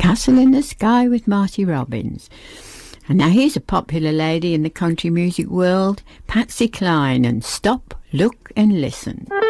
Castle in the Sky with Marty Robbins. And now here's a popular lady in the country music world, Patsy Cline, and Stop, Look and Listen.